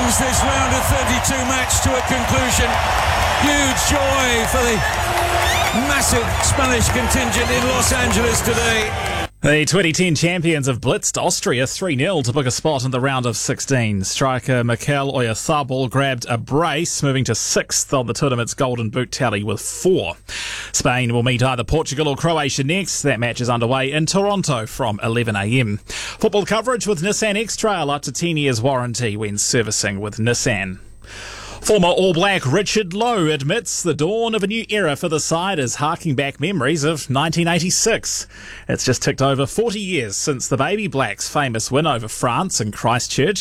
brings this round of 32 match to a conclusion. Huge joy for the massive Spanish contingent in Los Angeles today. The 2010 champions have blitzed Austria 3-0 to book a spot in the round of 16. Striker Mikel Oyarzabal grabbed a brace, moving to 6th on the tournament's golden boot tally with 4. Spain will meet either Portugal or Croatia next. That match is underway in Toronto from 11 a.m. Football coverage with Nissan X-Trail up to 10 years warranty when servicing with Nissan. Former All Black Richard Lowe admits the dawn of a new era for the side is harking back memories of 1986. It's just ticked over 40 years since the Baby Blacks' famous win over France in Christchurch.